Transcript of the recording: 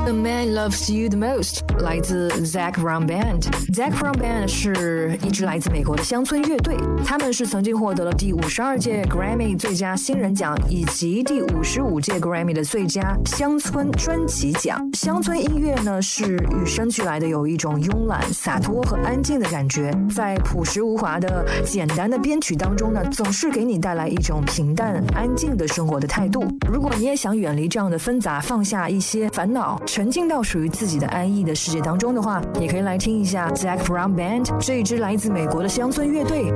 The Man Loves You the Most 来自 Zac Brown Band。Zac Brown Band 是一支来自美国的乡村乐队，他们是曾经获得了第52届 Grammy 最佳新人奖以及第55届 Grammy 的最佳乡村专辑奖。乡村音乐呢是与生俱来的，有一种慵懒、洒脱和安静的感觉，在朴实无华的简单的编曲当中呢，总是给你带来一种平淡安静的生活的态度。如果你也想远离这样的纷杂，放下一些烦恼，沉浸到属于自己的安逸的世界当中的话，也可以来听一下 Zac Brown Band 这一支来自美国的乡村乐队